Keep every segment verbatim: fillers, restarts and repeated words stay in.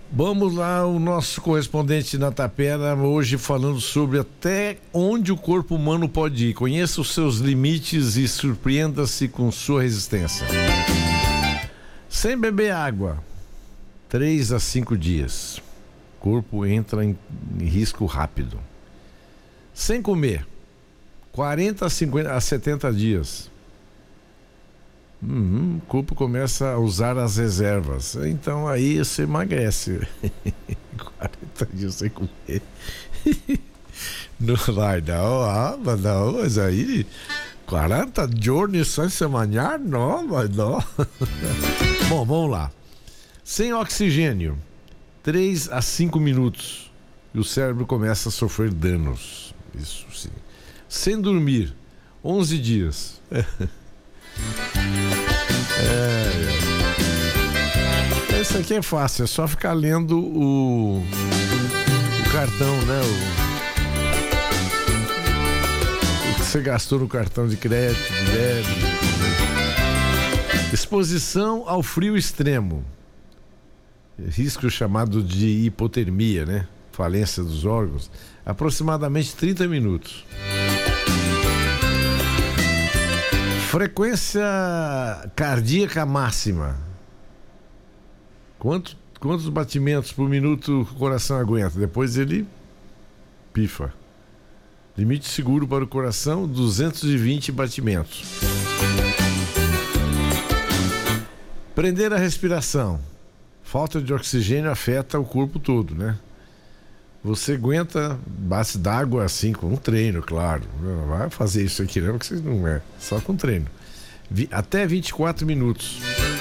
Vamos lá, o nosso correspondente na Tapera hoje falando sobre até onde o corpo humano pode ir. Conheça os seus limites e surpreenda-se com sua resistência. Sem beber água, três a cinco dias. O corpo entra em, em risco rápido. Sem comer, quarenta a cinquenta a setenta dias. Uhum, o corpo começa a usar as reservas. Então aí você emagrece. quarenta dias sem comer. Não vai não, ah, mas não, mas aí quarenta dias sem se manhar, não, mas não. Bom, vamos lá. Sem oxigênio, três a cinco minutos e o cérebro começa a sofrer danos. Isso sim. Sem dormir, onze dias. É, é. Esse aqui é fácil, é só ficar lendo o, o cartão, né? O, o que você gastou no cartão de crédito, de débito. Exposição ao frio extremo. Risco chamado de hipotermia, né? Falência dos órgãos. Aproximadamente trinta minutos. Frequência cardíaca máxima. Quanto, quantos batimentos por minuto o coração aguenta? Depois ele pifa. Limite seguro para o coração, duzentos e vinte batimentos. Prender a respiração. Falta de oxigênio afeta o corpo todo, né? Você aguenta base d'água assim, com um treino, claro. Não vai fazer isso aqui não, porque você não é. Só com treino. Vi, até vinte e quatro minutos.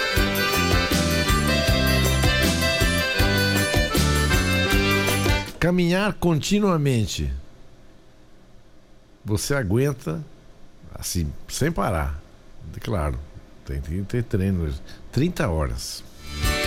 Caminhar continuamente. Você aguenta, assim, sem parar. Claro, tem que ter treino. trinta horas.